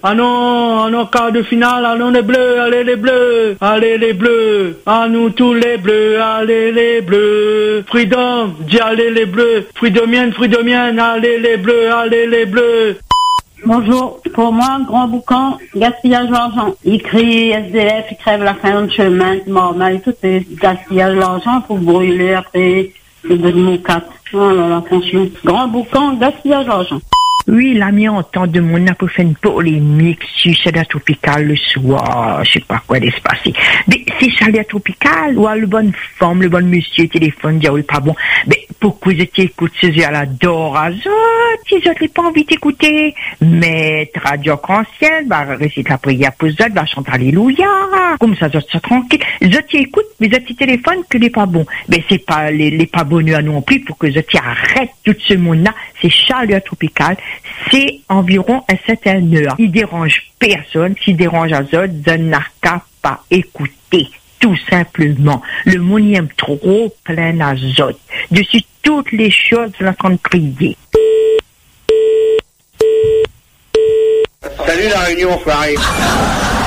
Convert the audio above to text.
Ah non, quart de finale, ah non, les bleus, allez les bleus, allez les bleus, à nous tous les bleus, allez les bleus. Freedom, dis allez les bleus, fruits de mienne, allez les bleus, allez les bleus. Bonjour, pour moi, grand boucan, gaspillage d'argent. Il crie SDF, il crève la fin de chemin, normal, tout est gaspillage d'argent pour brûler après le mon 4. Oh là là, franchement. Grand boucan, gaspillage d'argent. Oui, l'amiante de mon a fait une polémique sur Chalet Tropical le soir. Je sais pas quoi d'est-ce passé. Mais c'est Chalet Tropical ou le bon femme, le bon monsieur téléphone dit oui pas bon. Mais pourquoi vous écoutez ces à la dor à zot, si je n'ai pas envie d'écouter. Mais radio ancienne, bah récite la prière pour zot, va chanter alléluia. Comme ça zot tranquille. Zot écoute, mais zot téléphone que les pas bons. Mais c'est pas les pas bons à non plus pour que zot arrête tout ce monde-là. C'est Chalet Tropical. C'est environ à 7 heures. Il dérange personne. S'il dérange à zot, je n'a qu'à pas écouter. Tout simplement. Le monde y aime trop plein à zot. Dessus toutes les choses, là, qu'on crier. Salut la réunion, Farid.